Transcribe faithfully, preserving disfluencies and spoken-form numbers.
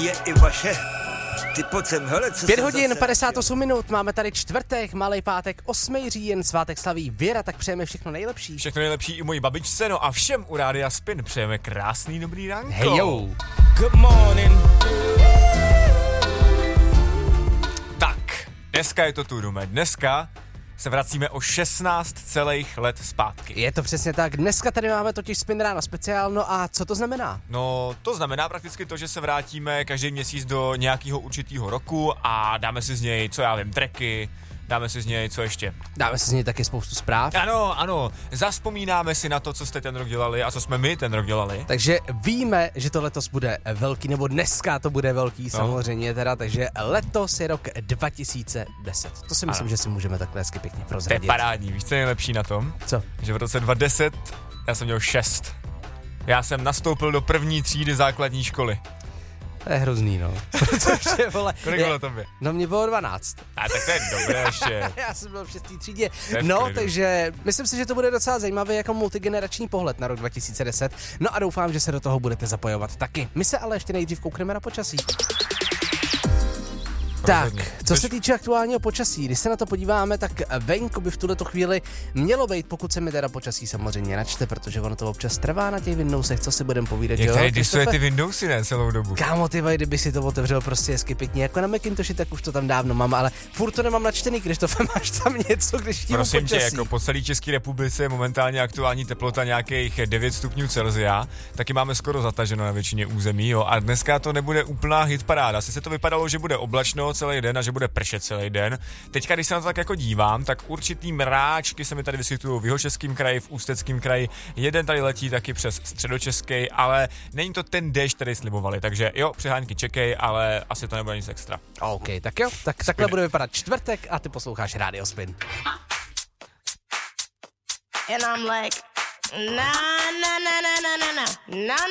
je i vaše. Ty pojď sem, hele, co Pět jsem hodin, zase padesát osm minut, máme tady čtvrtek, malý pátek, osmý říjen, svátek slaví Věra, tak přejeme všechno nejlepší. Všechno nejlepší i mojí babičce, no a všem u Rádia Spin přejeme krásný dobrý ránko. Hey jo. Good morning. Tak, dneska je to tu, Dume. Dneska se vracíme o šestnáct celých let zpátky. Je to přesně tak, dneska tady máme totiž Spin ráno speciál, no a co to znamená? No, to znamená prakticky to, že se vrátíme každý měsíc do nějakého určitého roku a dáme si z něj, co já vím, tracky, dáme si z něj, co ještě? Dáme si z něj taky spoustu zpráv. Ano, ano, zazpomínáme si na to, co jste ten rok dělali a co jsme my ten rok dělali. Takže víme, že to letos bude velký, nebo dneska to bude velký, no. Samozřejmě teda, takže letos je rok dva tisíce deset. To si myslím, ano. že si můžeme takhle hezky pěkně prozradit. To je parádní, víš, co je nejlepší na tom? Co? Že v roce dva tisíce deset já jsem měl šest. Já jsem nastoupil do první třídy základní školy. To je hrozný, no. Protože, vole, kolik bylo tobě? No mě bylo dvanáct. A tak to je dobré ještě. Já jsem byl v šestý třídě. No, klidu. Takže myslím si, že to bude docela zajímavý jako multigenerační pohled na rok dva tisíce deset. No a doufám, že se do toho budete zapojovat taky. My se ale ještě nejdřív koukneme na počasí. Tak, co se týče aktuálního počasí, když se na to podíváme, tak venku by v tuhleto chvíli mělo být, pokud se mi teda počasí samozřejmě načte, protože ono to občas trvá na těch Windowsech, co si budeme povídat. Jak tady disuje ty Windowsy, ne, celou dobu. Kámo, ty vej, kdyby si to otevřel prostě hezky pěkně, jako na Macintoshi, tak už to tam dávno mám, ale furt to nemám načtený, když to máš tam něco, když tím Prosím počasí. tě, jako po celé České republice je momentálně aktuální teplota nějakých devět stupňů Celsia, taky máme skoro zataženo na většině území, jo, a dneska to nebude úplná hitparáda. Sice to vypadalo, že bude oblačno celý den a že bude pršet celý den. Teďka, když se na to tak jako dívám, tak určitý mráčky se mi tady vyskytují v Jihočeském kraji, v Ústeckém kraji. Jeden tady letí taky přes Středočeský, ale není to ten déšť, který slibovali. Takže jo, přehánky čekej, ale asi to nebude nic extra. OK, tak jo, tak Spin. Takhle bude vypadat čtvrtek a ty posloucháš Rádio Spin. And I'm like, na na na na na na na na